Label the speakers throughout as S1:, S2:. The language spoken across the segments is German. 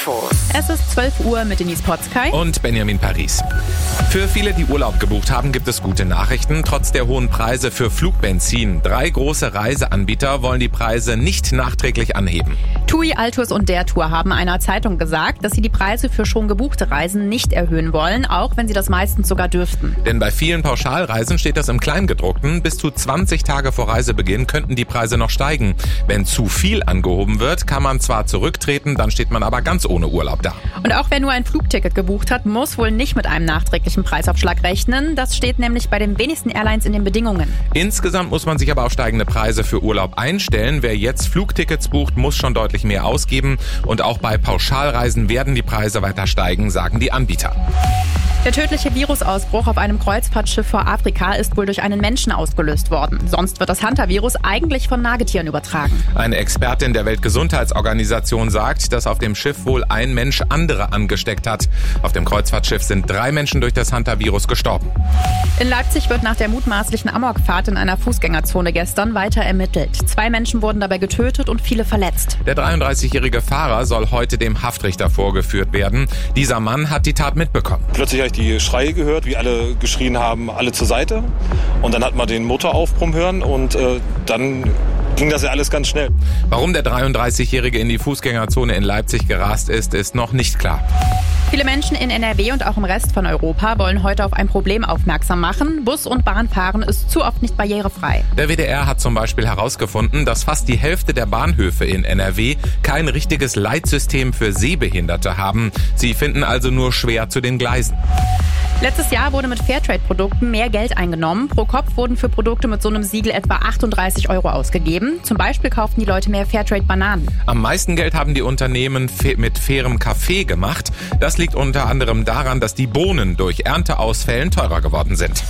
S1: Infos.
S2: Es ist 12 Uhr mit Denise Potzkei
S3: und Benjamin Paris. Für viele, die Urlaub gebucht haben, gibt es gute Nachrichten. Trotz der hohen Preise für Flugbenzin. 3 große Reiseanbieter wollen die Preise nicht nachträglich anheben.
S2: TUI, Altus und der Tour haben einer Zeitung gesagt, dass sie die Preise für schon gebuchte Reisen nicht erhöhen wollen, auch wenn sie das meistens sogar dürften.
S3: Denn bei vielen Pauschalreisen steht das im Kleingedruckten. Bis zu 20 Tage vor Reisebeginn könnten die Preise noch steigen. Wenn zu viel angehoben wird, kann man zwar zurücktreten, dann steht man aber ganz ohne Urlaub da.
S2: Und auch wer nur ein Flugticket gebucht hat, muss wohl nicht mit einem nachträglichen Preisaufschlag rechnen. Das steht nämlich bei den wenigsten Airlines in den Bedingungen.
S3: Insgesamt muss man sich aber auf steigende Preise für Urlaub einstellen. Wer jetzt Flugtickets bucht, muss schon deutlich mehr ausgeben. Und auch bei Pauschalreisen werden die Preise weiter steigen, sagen die Anbieter.
S2: Der tödliche Virusausbruch auf einem Kreuzfahrtschiff vor Afrika ist wohl durch einen Menschen ausgelöst worden. Sonst wird das Hantavirus eigentlich von Nagetieren übertragen.
S3: Eine Expertin der Weltgesundheitsorganisation sagt, dass auf dem Schiff wohl ein Mensch andere angesteckt hat. Auf dem Kreuzfahrtschiff sind 3 Menschen durch das Hantavirus gestorben.
S2: In Leipzig wird nach der mutmaßlichen Amokfahrt in einer Fußgängerzone gestern weiter ermittelt. 2 Menschen wurden dabei getötet und viele verletzt.
S3: Der 33-jährige Fahrer soll heute dem Haftrichter vorgeführt werden. Dieser Mann hat die Tat mitbekommen.
S4: Plötzlich habe ich die Schreie gehört, wie alle geschrien haben, alle zur Seite. Und dann hat man den Motor aufbrummen hören und dann ging das ja alles ganz schnell.
S3: Warum der 33-Jährige in die Fußgängerzone in Leipzig gerast ist noch nicht klar.
S2: Viele Menschen in NRW und auch im Rest von Europa wollen heute auf ein Problem aufmerksam machen. Bus- und Bahnfahren ist zu oft nicht barrierefrei.
S3: Der WDR hat zum Beispiel herausgefunden, dass fast die Hälfte der Bahnhöfe in NRW kein richtiges Leitsystem für Sehbehinderte haben. Sie finden also nur schwer zu den Gleisen.
S2: Letztes Jahr wurde mit Fairtrade-Produkten mehr Geld eingenommen. Pro Kopf wurden für Produkte mit so einem Siegel etwa 38 € ausgegeben. Zum Beispiel kauften die Leute mehr Fairtrade-Bananen.
S3: Am meisten Geld haben die Unternehmen mit fairem Kaffee gemacht. Das liegt unter anderem daran, dass die Bohnen durch Ernteausfällen teurer geworden sind.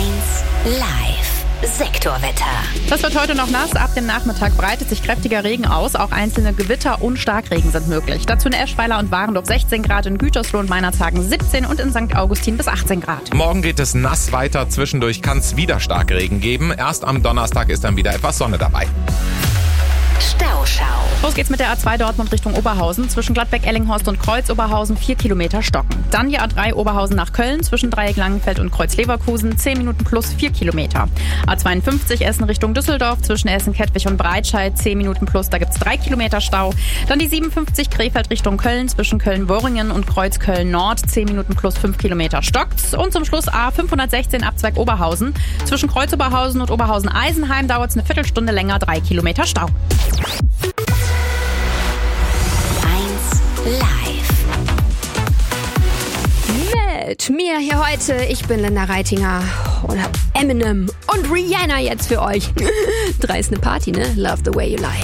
S1: 1 Live. Sektorwetter.
S2: Das wird heute noch nass. Ab dem Nachmittag breitet sich kräftiger Regen aus. Auch einzelne Gewitter und Starkregen sind möglich. Dazu in Eschweiler und Warendorf 16 Grad, in Gütersloh und Meinerzhagen 17 und in St. Augustin bis 18 Grad.
S3: Morgen geht es nass weiter. Zwischendurch kann es wieder Starkregen geben. Erst am Donnerstag ist dann wieder etwas Sonne dabei.
S1: Stauschau.
S2: Los geht's mit der A2 Dortmund Richtung Oberhausen. Zwischen Gladbeck, Ellinghorst und Kreuz-Oberhausen 4 Kilometer stocken. Dann die A3 Oberhausen nach Köln zwischen Dreieck Langenfeld und Kreuz-Leverkusen 10 Minuten plus 4 Kilometer. A52 Essen Richtung Düsseldorf zwischen Essen-Kettwig und Breitscheid 10 Minuten plus, da gibt's 3 Kilometer Stau. Dann die 57 Krefeld Richtung Köln zwischen Köln-Worringen und Kreuz-Köln-Nord 10 Minuten plus 5 Kilometer stockt's. Und zum Schluss A516 Abzweig Oberhausen. Zwischen Kreuz-Oberhausen und Oberhausen-Eisenheim dauert's eine Viertelstunde länger, 3 Kilometer Stau.
S1: 1 Live.
S5: Mit mir hier heute, ich bin Linda Reitinger oder Eminem und Rihanna jetzt für euch. Dreist eine Party, ne? Love the way you lie.